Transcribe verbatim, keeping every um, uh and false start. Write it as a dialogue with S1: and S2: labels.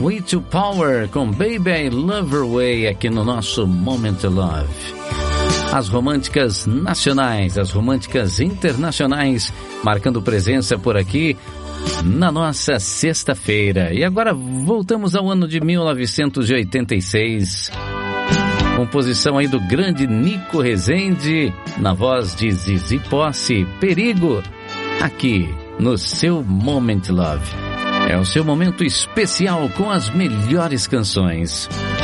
S1: Way to Power com Baby I Love Her Way aqui no nosso Moment Love. As românticas nacionais, as românticas internacionais marcando presença por aqui na nossa sexta-feira. E agora voltamos ao ano de mil novecentos e oitenta e seis. Composição aí do grande Nico Rezende, na voz de Zizi Posse, Perigo, aqui no seu Moment Love. É o seu momento especial com as melhores canções.